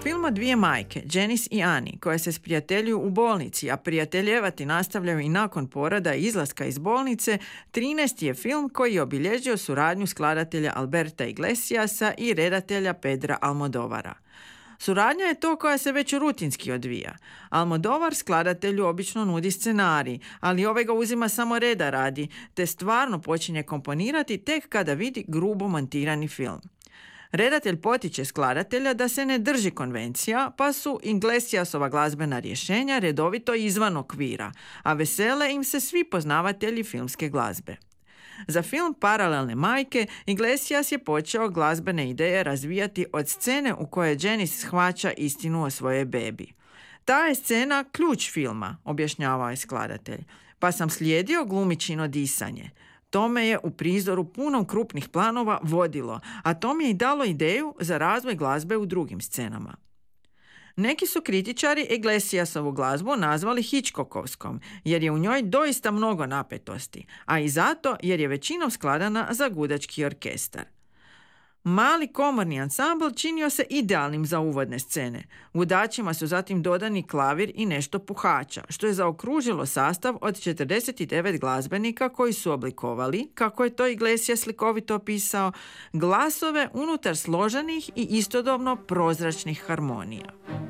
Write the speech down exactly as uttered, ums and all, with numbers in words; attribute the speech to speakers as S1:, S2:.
S1: Film o dvije majke, Janice i Annie, koje se sprijateljuju u bolnici, a prijateljevati nastavljaju i nakon poroda i izlaska iz bolnice, trinaesti je film koji je obilježio suradnju skladatelja Alberta Iglesiasa i redatelja Pedra Almodovara. Suradnja je to koja se već rutinski odvija. Almodovar skladatelju obično nudi scenarij, ali ovaj ga uzima samo reda radi, te stvarno počinje komponirati tek kada vidi grubo montirani film. Redatelj potiče skladatelja da se ne drži konvencija, pa su Iglesiasova glazbena rješenja redovito izvan okvira, a vesele im se svi poznavatelji filmske glazbe. Za film Paralelne majke Iglesias je počeo glazbene ideje razvijati od scene u kojoj Janice shvaća istinu o svojoj bebi. Ta je scena ključ filma, objašnjavao je skladatelj, pa sam slijedio glumičino disanje. To me je u prizoru punom krupnih planova vodilo, a to mi je i dalo ideju za razvoj glazbe u drugim scenama. Neki su kritičari Iglesiasovu glazbu nazvali Hitchcockovskom, jer je u njoj doista mnogo napetosti, a i zato jer je većinom skladana za gudački orkestar. Mali komorni ansambl činio se idealnim za uvodne scene. Gudačima su zatim dodani klavir i nešto puhača, što je zaokružilo sastav od četrdeset devet glazbenika koji su oblikovali, kako je to Iglesias slikovito opisao, glasove unutar složenih i istodobno prozračnih harmonija.